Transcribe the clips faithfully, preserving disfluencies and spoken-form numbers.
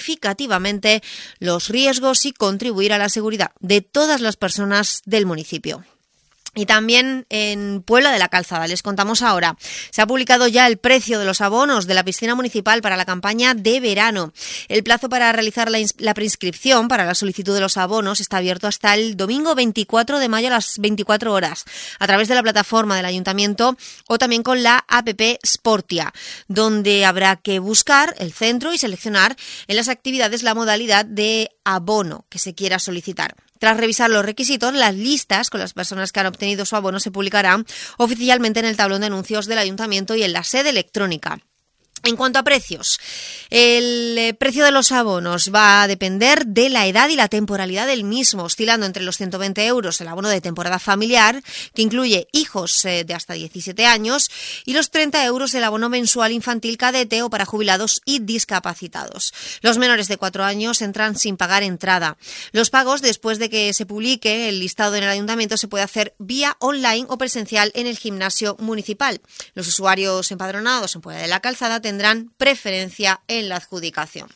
significativamente los riesgos y contribuir a la seguridad de todas las personas del municipio. Y también en Puebla de la Calzada, les contamos ahora, se ha publicado ya el precio de los abonos de la piscina municipal para la campaña de verano. El plazo para realizar la, la preinscripción para la solicitud de los abonos está abierto hasta el domingo veinticuatro de mayo a las veinticuatro horas, a través de la plataforma del Ayuntamiento o también con la app Sportia, donde habrá que buscar el centro y seleccionar en las actividades la modalidad de abono que se quiera solicitar. Tras revisar los requisitos, las listas con las personas que han obtenido su abono se publicarán oficialmente en el tablón de anuncios del Ayuntamiento y en la sede electrónica. En cuanto a precios, el precio de los abonos va a depender de la edad y la temporalidad del mismo, oscilando entre los ciento veinte euros el abono de temporada familiar, que incluye hijos de hasta diecisiete años, y los treinta euros el abono mensual infantil cadete o para jubilados y discapacitados. Los menores de cuatro años entran sin pagar entrada. Los pagos, después de que se publique el listado en el Ayuntamiento, se puede hacer vía online o presencial en el gimnasio municipal. Los usuarios empadronados en Puebla de la Calzada tendrán preferencia en la adjudicación.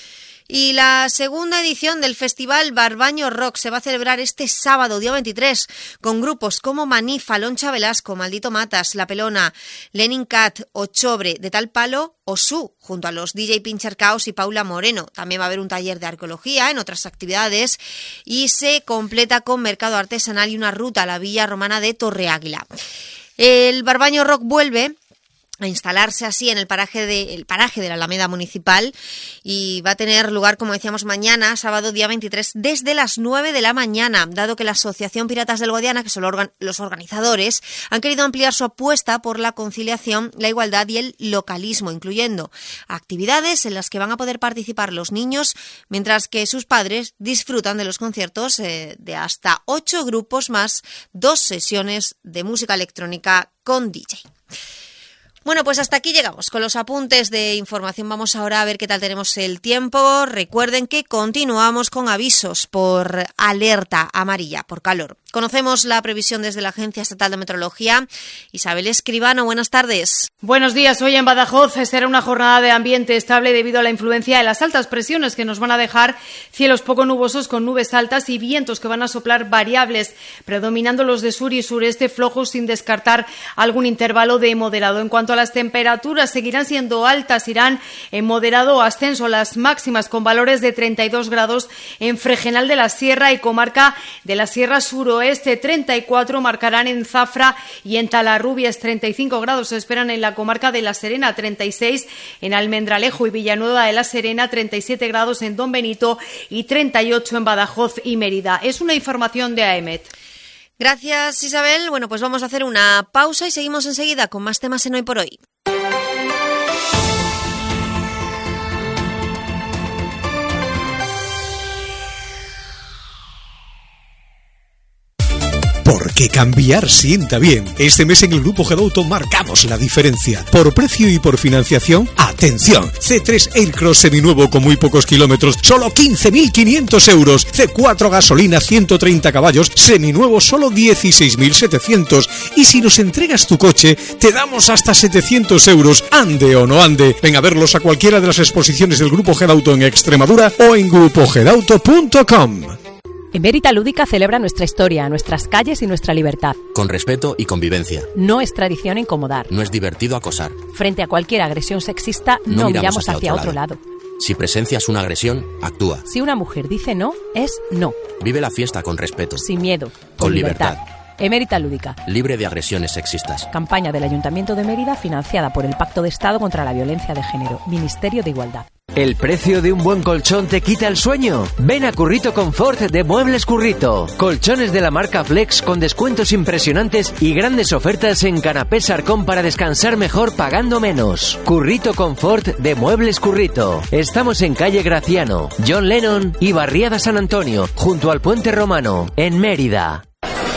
Y la segunda edición del Festival Barbaño Rock se va a celebrar este sábado, día veintitrés, con grupos como Manifa, Loncha Velasco, Maldito Matas, La Pelona, Lenin Cat, Ochobre, De Tal Palo o Su, junto a los D J Pincher Caos y Paula Moreno. También va a haber un taller de arqueología en otras actividades y se completa con mercado artesanal y una ruta a la Villa Romana de Torreáguila. El Barbaño Rock vuelve a instalarse así en el paraje de el paraje de la Alameda Municipal y va a tener lugar, como decíamos, mañana, sábado día veintitrés, desde las nueve de la mañana, dado que la Asociación Piratas del Guadiana, que son los organizadores, han querido ampliar su apuesta por la conciliación, la igualdad y el localismo, incluyendo actividades en las que van a poder participar los niños, mientras que sus padres disfrutan de los conciertos eh, de hasta ocho grupos más dos sesiones de música electrónica con D J. Bueno, pues hasta aquí llegamos con los apuntes de información. Vamos ahora a ver qué tal tenemos el tiempo. Recuerden que continuamos con avisos por alerta amarilla, por calor. Conocemos la previsión desde la Agencia Estatal de Meteorología. Isabel Escribano, buenas tardes. Buenos días. Hoy en Badajoz será una jornada de ambiente estable debido a la influencia de las altas presiones que nos van a dejar cielos poco nubosos con nubes altas y vientos que van a soplar variables, predominando los de sur y sureste flojos sin descartar algún intervalo de moderado. En cuanto a las temperaturas, seguirán siendo altas, irán en moderado ascenso las máximas con valores de treinta y dos grados en Fregenal de la Sierra y comarca de la Sierra Suroeste. Este treinta y cuatro marcarán en Zafra y en Talarrubias, treinta y cinco grados se esperan en la comarca de La Serena, treinta y seis en Almendralejo y Villanueva de la Serena, treinta y siete grados en Don Benito y treinta y ocho en Badajoz y Mérida. Es una información de AEMET. Gracias, Isabel. Bueno, pues vamos a hacer una pausa y seguimos enseguida con más temas en Hoy por Hoy. Porque cambiar sienta bien. Este mes en el Grupo Gedauto marcamos la diferencia. Por precio y por financiación, ¡atención! C tres Aircross seminuevo con muy pocos kilómetros, solo quince mil quinientos euros. C cuatro gasolina, ciento treinta caballos, seminuevo, solo dieciséis mil setecientos. Y si nos entregas tu coche, te damos hasta setecientos euros. Ande o no ande. Ven a verlos a cualquiera de las exposiciones del Grupo Gedauto en Extremadura o en grupo gedauto punto com. Emérita Lúdica celebra nuestra historia, nuestras calles y nuestra libertad. Con respeto y convivencia. No es tradición incomodar. No es divertido acosar. Frente a cualquier agresión sexista, no, no miramos, miramos hacia, hacia otro, otro lado. lado. Si presencias una agresión, actúa. Si una mujer dice no, es no. Vive la fiesta con respeto. Sin miedo. Con, con libertad. libertad. Emérita Lúdica. Libre de agresiones sexistas. Campaña del Ayuntamiento de Mérida financiada por el Pacto de Estado contra la Violencia de Género. Ministerio de Igualdad. ¿El precio de un buen colchón te quita el sueño? Ven a Currito Confort de Muebles Currito. Colchones de la marca Flex con descuentos impresionantes y grandes ofertas en canapés Arcón para descansar mejor pagando menos. Currito Confort de Muebles Currito. Estamos en calle Graciano, John Lennon y Barriada San Antonio, junto al Puente Romano, en Mérida.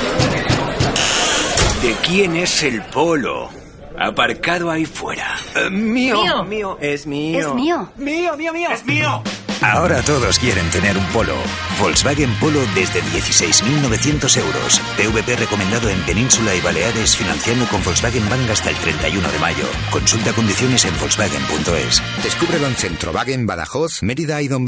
¿De quién es el Polo? Aparcado ahí fuera. Uh, mío. Mío. Mío. Es mío. Es mío. Mío, mío, mío. Es mío. Ahora todos quieren tener un Polo. Volkswagen Polo desde dieciséis mil novecientos euros. P V P recomendado en Península y Baleares, financiando con Volkswagen Bank hasta el treinta y uno de mayo. Consulta condiciones en volkswagen punto es. Descúbrelo en Centrowagen, Badajoz, Mérida y Don